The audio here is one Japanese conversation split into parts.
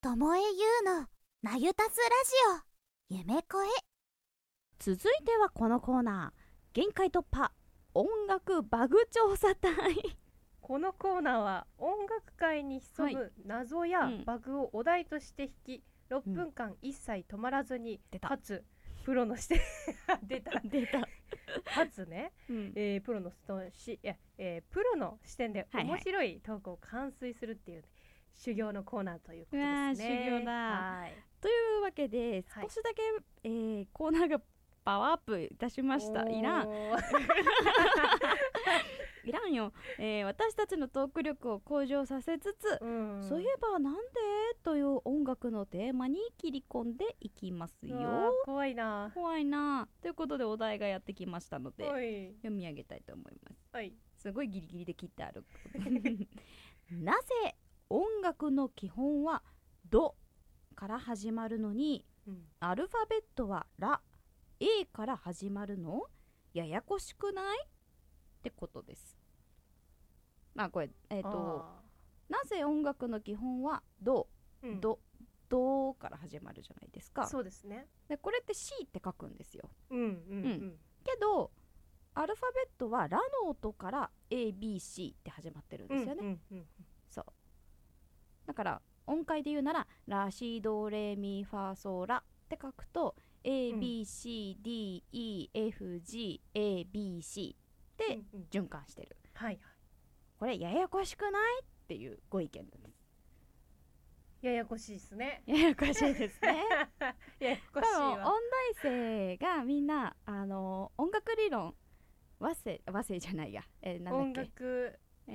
ともえゆうのなゆたすラジオ夢声。 続いてはこのコーナー、限界突破音楽バグ調査隊。 このコーナーは音楽界に潜む謎やバグをお題として引き、6分間一切止まらずに、かつプロの視点出たかつね、プロの視点で面白いトークを完遂するっていう、修行のコーナーということですね。 修行だ。というわけで少しだけ、コーナーがパワーアップいたしました。いらんいらんよ、私たちのトーク力を向上させつつ、そういえばなんでという音楽のテーマに切り込んでいきますよ。 怖いなということでお題がやってきましたので読み上げたいと思います。すごいギリギリで切ってあるなぜ音楽の基本はドから始まるのに、アルファベットはラ A から始まるの？ややこしくない？ってことです。まあこれなぜ音楽の基本はドから始まるじゃないですか。 そうですね。 でこれって C って書くんですよ。けどアルファベットはラの音から ABC って始まってるんですよね。そうだから音階で言うならラシドレミファソラって書くと ABCDEFGABC で循環してる。これややこしくないっていうご意見です。 ややこしいですね。 ややこしいですね。 ややこしいわ。 音大生がみんな音楽理論和声じゃないや、なんだっけ、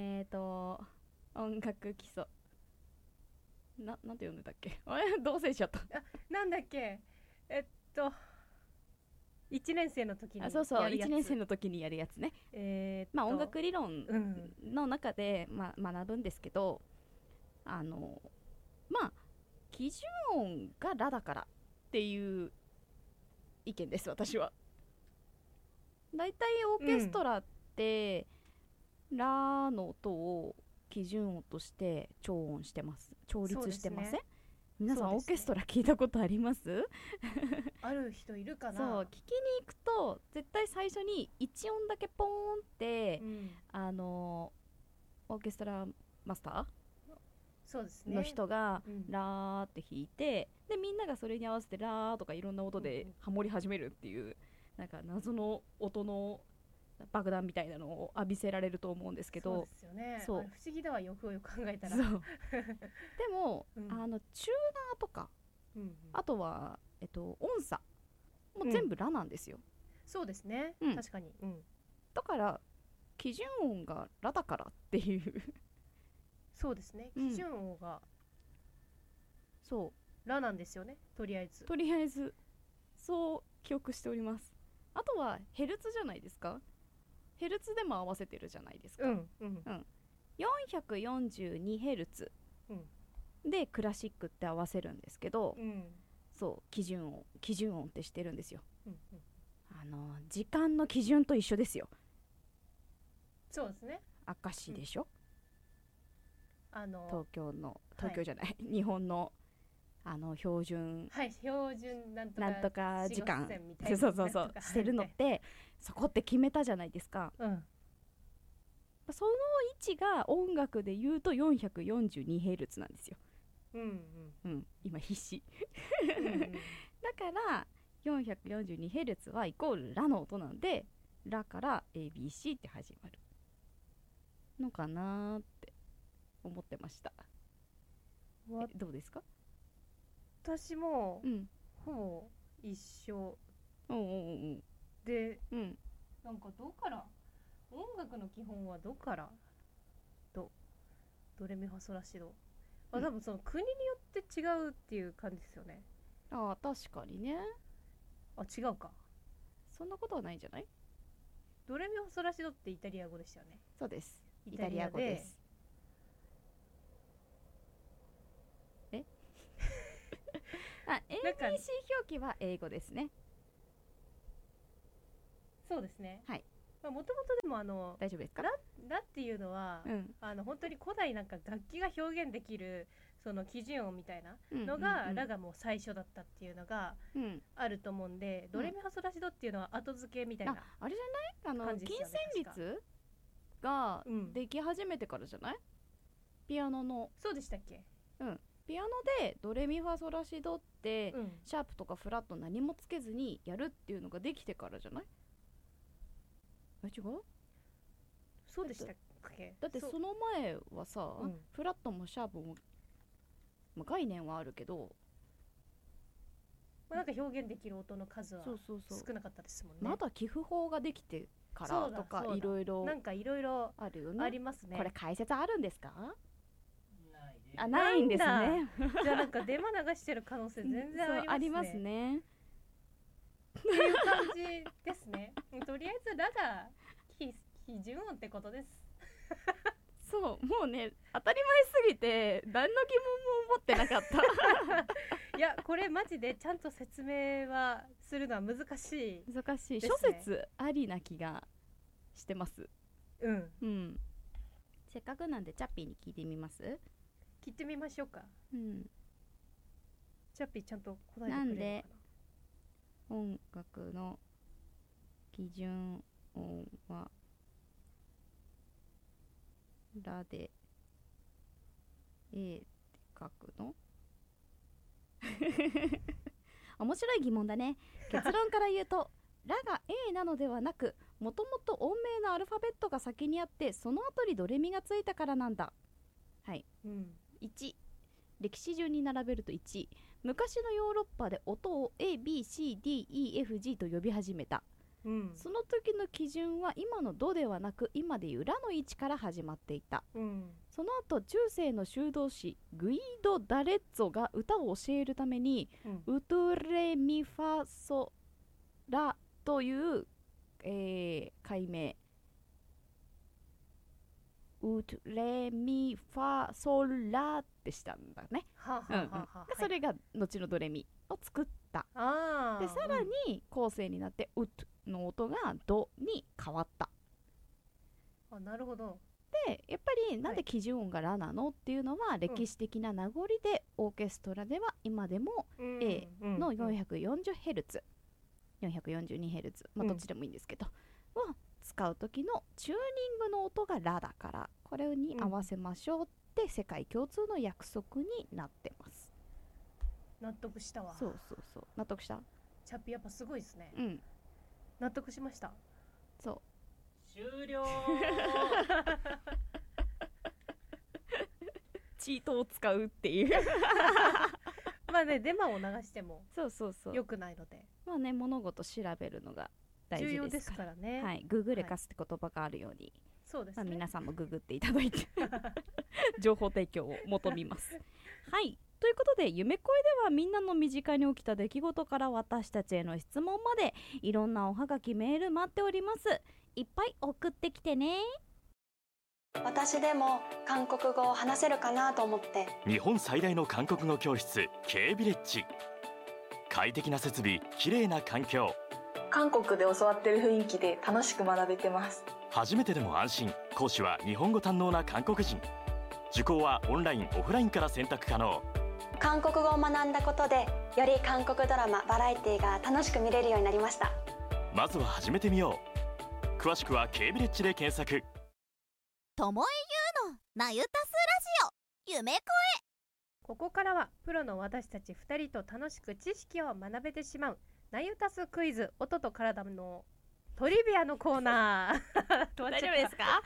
音楽基礎なんて読んでたっけどうせしちゃった。 なんだっけ1年生の時にやるやつ。 そう1年生の時にやるやつね。まあ音楽理論の中で、学ぶんですけど、まあ基準音がラだからっていう意見です。私はだいたいオーケストラって、ラの音を基準音として調律してません？皆さんオーケストラ聞いたことあります？ ある人いるかな。 そう聞きに行くと絶対最初に1音だけポーンって、オーケストラマスターの人がラーって弾いて、でみんながそれに合わせてラーとかいろんな音でハモり始めるっていう、なんか謎の音の爆弾みたいなのを浴びせられると思うんですけど。そうですよね。 不思議だわ、よくよく考えたら。 でも、チューナーとか、あとは、音差もう全部ラなんですよ。 そうですね、確かに、 だから基準音がラだからっていうそうですね、基準音がそうラなんですよね。とりあえずそう記憶しております。あとはヘルツじゃないですか。ヘルツでも合わせてるじゃないですか。442Hz でクラシックって合わせるんですけど、そう基準音ってしてるんですよ。時間の基準と一緒ですよ。 そうですね。 明石でしょ、東京じゃない、日本の標準なんとか時間そうしてるのって、そこって決めたじゃないですか。その位置が音楽で言うと 442Hz なんですよ。今必死だから442Hz はイコールラの音なんで、ラから ABC って始まるのかなって思ってました。どうですか？ 私も、ほぼ一緒で、なんかど音楽の基本はドからドレミファソラシド、多分その国によって違うっていう感じですよね。 確かにね。 違うか。 そんなことはないんじゃない？ ドレミファソラシドってイタリア語でしたよね。 そうです、イタリア語です。ABC 表記は英語ですね。 そうですね。 もともとでも大丈夫ですか？ ラっていうのは、本当に古代なんか楽器が表現できるその基準音みたいなのが、ラがもう最初だったっていうのがあると思うんで、ドレミファソラシドっていうのは後付けみたいな、 あれじゃない？金旋律ができ始めてからじゃない？ピアノの。 そうでしたっけ？ ピアノでドレミファソラシドって、シャープとかフラット何もつけずにやるっていうのができてからじゃない？違う？ そうでしたっけ？ だってその前はさ、フラットもシャープも、概念はあるけど、 なんか表現できる音の数は少なかったですもんね。 まだ寄付法ができてからとかいろいろなんかいろいろあるよね。ありますね。 これ解説あるんですか？ないんですね。 じゃあなんかデマ流してる可能性全然ありますね。っていう感じですね。とりあえずラが基準音ってことです。 そう、もうね、当たり前すぎて何の疑問も持ってなかったいや、これマジでちゃんと説明はするのは難しい、 難しい、諸説ありな気がしてます。せっかくなんでチャッピーに聞いてみます？ 聞いてみましょうか。チャッピーちゃんと答えてくれるのかな。なんで音楽の基準音はラで A って書くの？面白い疑問だね。結論から言うとラが A なのではなく、もともと音名のアルファベットが先にあって、その後にドレミがついたからなんだ。はい、1、歴史順に並べると1、昔のヨーロッパで音を ABCDEFG と呼び始めた。その時の基準は今のドではなく、今でいうラの位置から始まっていた。その後中世の修道士グイド・ダレッツォが歌を教えるために、ウトレミファソラという、改名、ウトレミファソラってしたんだね。それが後のドレミを作った。でさらに後世になってウトの音がドに変わった。 なるほど。 でやっぱりなんで基準音がラなのっていうのは、歴史的な名残で、オーケストラでは今でも A の 440Hz、442Hz、どっちでもいいんですけど、を使う時のチューニングの音がラだから、これに合わせましょうって世界共通の約束になってます。 納得したわ。 そう納得した？ チャッピやっぱすごいですね。納得しました。 そう終了チートを使うっていうまあね、デマを流しても良くないので、 まあね、物事調べるのが大事ですからね。はい、ググレカスって言葉があるように、 そうですね、 皆さんもググっていただいて情報提供を求めますはい、ということで、夢恋ではみんなの身近に起きた出来事から私たちへの質問まで、いろんなおはがきメール待っております。いっぱい送ってきてね。 私でも韓国語を話せるかなと思って。 日本最大の韓国語教室 K ビレッジ。快適な設備、きれいな環境、 韓国で教わってる雰囲気で楽しく学べてます。 初めてでも安心。講師は日本語堪能な韓国人。受講はオンラインオフラインから選択可能。 韓国語を学んだことで、より韓国ドラマ、バラエティが楽しく見れるようになりました。 まずは始めてみよう。詳しくは K ビレッジで検索。 ともえゆうのなゆたすラジオ夢声。 ここからはプロの私たち2人と楽しく知識を学べてしまうなゆたすクイズ、音と体のトリビアのコーナー大丈夫ですか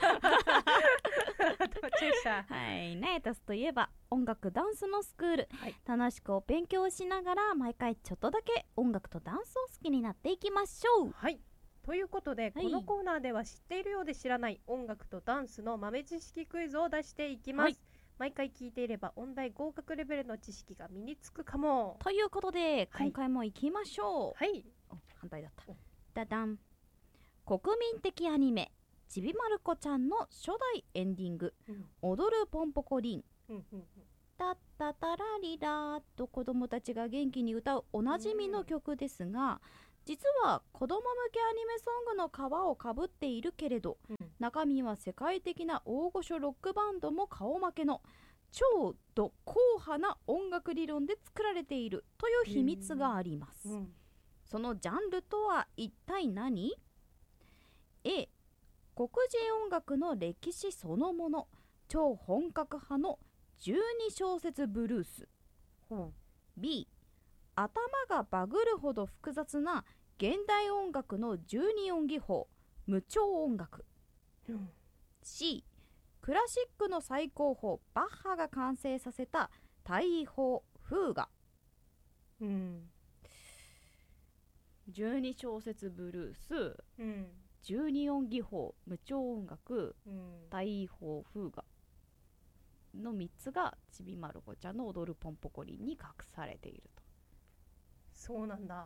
はい、なゆたすといえば音楽ダンスのスクール、楽しくお勉強しながら毎回ちょっとだけ音楽とダンスを好きになっていきましょう。 はい、ということで、このコーナーでは知っているようで知らない音楽とダンスの豆知識クイズを出していきます。毎回聞いていれば音大合格レベルの知識が身につくかも。 ということで、今回も行きましょう。反対だった。ダダン。国民的アニメちびまる子ちゃんの初代エンディング、踊るポンポコリン、タッタタラリラーと子供たちが元気に歌うおなじみの曲ですが、 実は子供向けアニメソングの皮をかぶっているけれど、中身は世界的な大御所ロックバンドも顔負けの超ド硬派な音楽理論で作られているという秘密があります。そのジャンルとは一体何？ A、黒人音楽の歴史そのもの、超本格派の12小節ブルース。B、頭がバグるほど複雑な現代音楽の12音技法、無調音楽。C、クラシックの最高峰バッハが完成させた大砲フーガ。12小節ブルース、12音技法無調音楽、大砲フーガの3つがちびまる子ちゃんの踊るポンポコリンに隠されていると。 そうなんだ。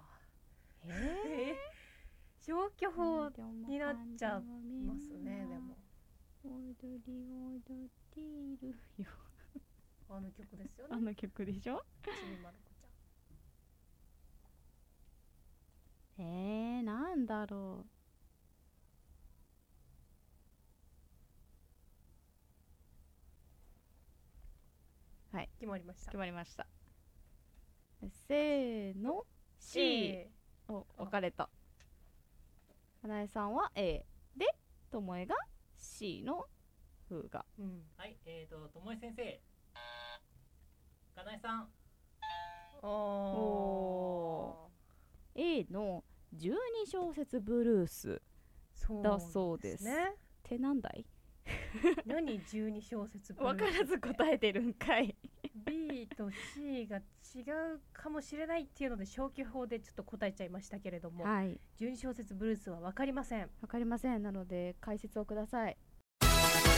消去法になっちゃいますね。でも踊り踊っているよあの曲ですよね。 あの曲でしょ。 ちびまる子ちゃん。なんだろう。はい、 決まりました。 決まりました。せーの C。お、分かれた。花江さんは A で、ともえが C の風が。 はい、ともえ先生、かなえさん。 A の12小節ブルースだそうです。ってなんだい？ 何12小節ブルース？ 分からず答えてるんかい。 B と C が違うかもしれないっていうので消去法でちょっと答えちゃいましたけれども、12小節ブルースは分かりません。 分かりません。なので解説をください。